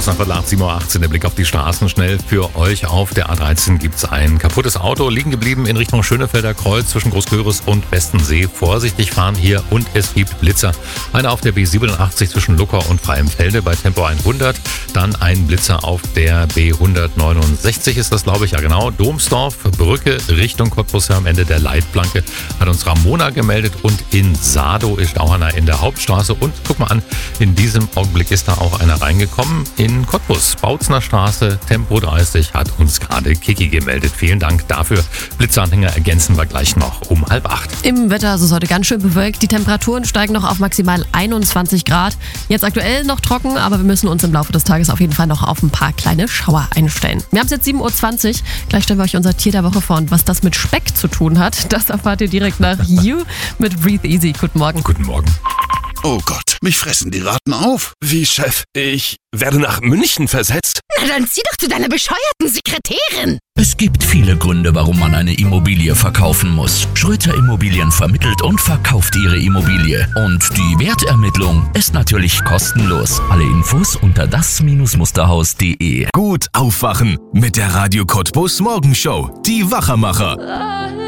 Kurz nach 7:18 Uhr der Blick auf die Straßen. Schnell für euch auf der A13 gibt es ein kaputtes Auto, liegen geblieben in Richtung Schönefelder Kreuz zwischen Großköris und Westensee. Vorsichtig fahren hier und es gibt Blitzer. Einer auf der B87 zwischen Luckau und Freienfelde bei Tempo 100. Dann ein Blitzer auf der B169 ist das, glaube ich. Ja genau, Domsdorf, Brücke Richtung Cottbus am Ende der Leitplanke. Hat uns Ramona gemeldet und in Sado ist auch einer in der Hauptstraße. Und guck mal an, in diesem Augenblick ist da auch einer reingekommen. In Cottbus, Bautzner Straße, Tempo 30, hat uns gerade Kiki gemeldet. Vielen Dank dafür. Blitzanhänger ergänzen wir gleich noch um 7:30. Im Wetter ist es heute ganz schön bewölkt. Die Temperaturen steigen noch auf maximal 21 Grad. Jetzt aktuell noch trocken, aber wir müssen uns im Laufe des Tages auf jeden Fall noch auf ein paar kleine Schauer einstellen. Wir haben es jetzt 7:20 Uhr. Gleich stellen wir euch unser Tier der Woche vor. Und was das mit Speck zu tun hat, das erfahrt ihr direkt nach You mit Breathe Easy. Guten Morgen. Guten Morgen. Oh Gott, mich fressen die Ratten auf. Wie, Chef? Ich werde nach München versetzt? Na dann zieh doch zu deiner bescheuerten Sekretärin. Es gibt viele Gründe, warum man eine Immobilie verkaufen muss. Schröter Immobilien vermittelt und verkauft Ihre Immobilie. Und die Wertermittlung ist natürlich kostenlos. Alle Infos unter das-musterhaus.de. Gut aufwachen mit der Radio Cottbus Morgenshow. Die Wachermacher.